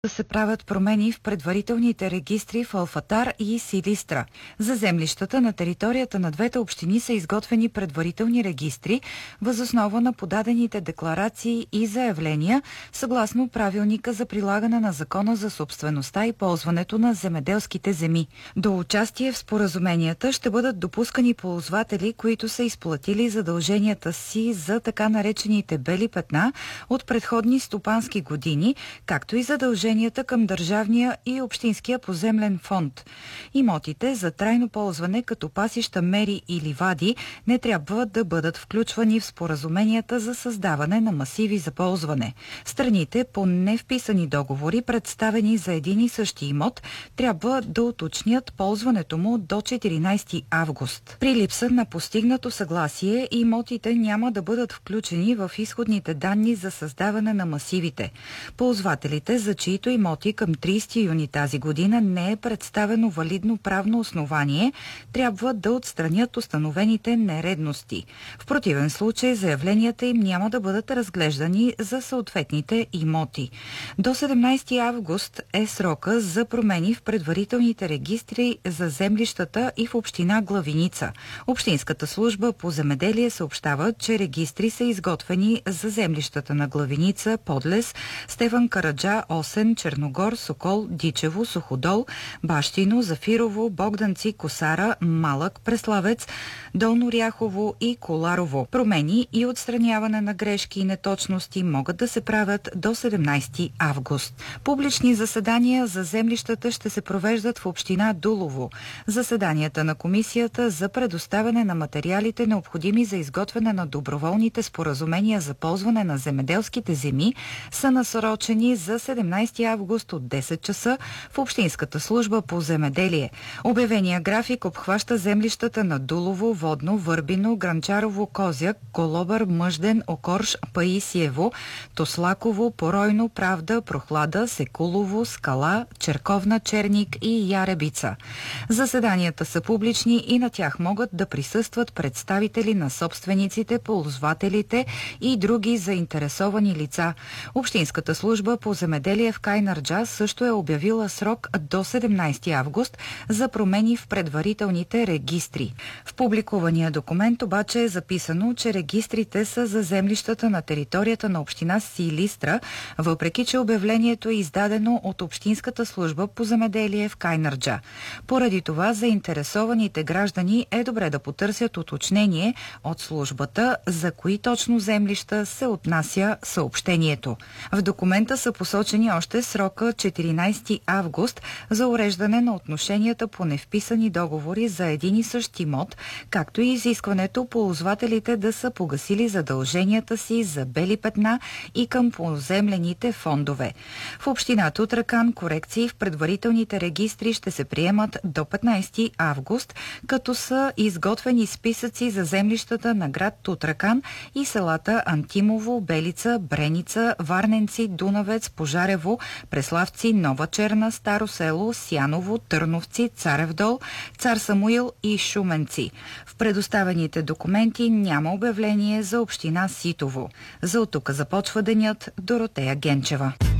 да се правят промени в предварителните регистри в Алфатар и Силистра. За землищата на територията на двете общини са изготвени предварителни регистри въз основа на подадените декларации и заявления съгласно правилника за прилагане на Закона за собствеността и ползването на земеделските земи. До участие в споразуменията ще бъдат допускани ползватели, които са изплатили задълженията си за така наречените бели петна от предходни стопански години, както и задълженията към държавния и общинския поземлен фонд. Имотите за трайно ползване като пасища, мери и ливади не трябва да бъдат включвани в споразуменията за създаване на масиви за ползване. Страните по невписани договори, представени за един и същи имот, трябва да уточнят ползването му до 14 август. При липса на постигнато съгласие, имотите няма да бъдат включени в изходните данни за създаване на масивите. Ползвателите, за чието имоти към 30 юни тази година не е представено валидно правно основание, трябва да отстранят установените нередности. В противен случай заявленията им няма да бъдат разглеждани за съответните имоти. До 17 август е срока за промени в предварителните регистри за землищата и в община Главиница. Общинската служба по земеделие съобщава, че регистри са изготвени за землищата на Главиница, Подлес, Стефан Караджа, Осен, Черногор, Сокол, Дичево, Суходол, Бащино, Зафирово, Богданци, Косара, Малък, Преславец, Долно Ряхово и Коларово. Промени и отстраняване на грешки и неточности могат да се правят до 17 август. Публични заседания за землищата ще се провеждат в община Дулово. Заседанията на комисията за предоставяне на материалите, необходими за изготвяне на доброволните споразумения за ползване на земеделските земи, са насрочени за 17 август от 10 часа в Общинската служба по земеделие. Обявения график обхваща землищата на Дулово, Водно, Върбино, Гранчарово, Козяк, Колобър, Мъжден, Окорш, Паисиево, Тослаково, Поройно, Правда, Прохлада, Секулово, Скала, Черковна, Черник и Яребица. Заседанията са публични и на тях могат да присъстват представители на собствениците, ползвателите и други заинтересовани лица. Общинската служба по земеделие в Кайнарджа също е обявила срок до 17 август за промени в предварителните регистри. В публикувания документ обаче е записано, че регистрите са за землищата на територията на община Силистра, въпреки че обявлението е издадено от Общинската служба по земеделие в Кайнарджа. Поради това заинтересованите граждани е добре да потърсят уточнение от службата за кои точно землища се отнася съобщението. В документа са посочени още срока 14 август за уреждане на отношенията по невписани договори за един и същ имот, както и изискването ползвателите да са погасили задълженията си за бели петна и към поземлените фондове. В община Тутракан корекции в предварителните регистри ще се приемат до 15 август, като са изготвени списъци за землищата на град Тутракан и селата Антимово, Белица, Бреница, Варненци, Дунавец, Пожарево, Преславци, Нова Черна, Старо село, Сяново, Търновци, Царев дол, Цар Самуил и Шуменци. В предоставените документи няма обявление за община Ситово. За оттук започва денят. Доротея Генчева.